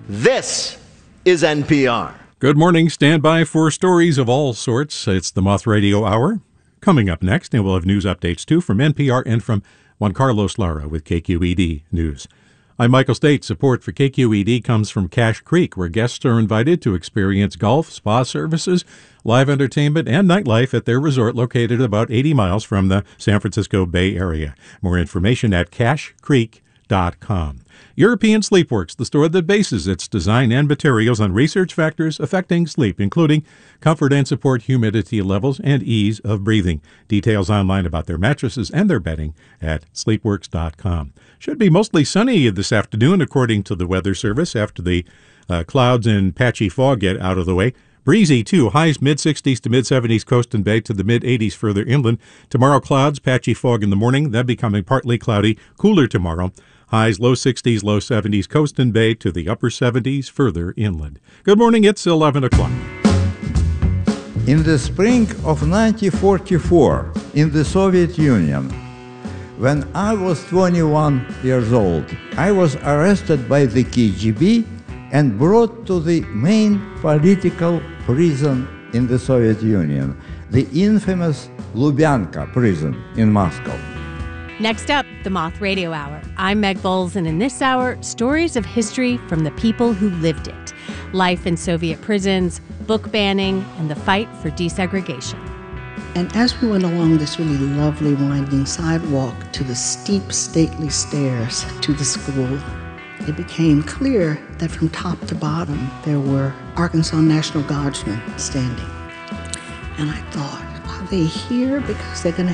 This is NPR. Good morning. Stand by for stories of all sorts. It's the Moth Radio Hour. Coming up next, and we'll have news updates too from NPR and from Juan Carlos Lara with KQED News. I'm Michael State. Support for KQED comes from Cache Creek, where guests are invited to experience golf, spa services, live entertainment, and nightlife at their resort located about 80 miles from the San Francisco Bay Area. More information at cachecreek.com. European Sleepworks, the store that bases its design and materials on research factors affecting sleep, including comfort and support, humidity levels, and ease of breathing. Details online about their mattresses and their bedding at sleepworks.com. Should be mostly sunny this afternoon, according to the Weather Service, after the clouds and patchy fog get out of the way. Breezy, too. Highs mid-60s to mid-70s coast and bay to the mid-80s further inland. Tomorrow, clouds, patchy fog in the morning, then becoming partly cloudy, cooler tomorrow. Highs low 60s, low 70s coast and bay to the upper 70s further inland. Good morning, it's 11 o'clock. In the spring of 1944, in the Soviet Union, when I was 21 years old, I was arrested by the KGB and brought to the main political prison in the Soviet Union, the infamous Lubyanka prison in Moscow. Next up, the Moth Radio Hour. I'm Meg Bowles, and in this hour, stories of history from the people who lived it. Life in Soviet prisons, book banning, and the fight for desegregation. And as we went along this really lovely winding sidewalk to the steep, stately stairs to the school, it became clear that from top to bottom, there were Arkansas National Guardsmen standing. And I thought, are they here because they're going to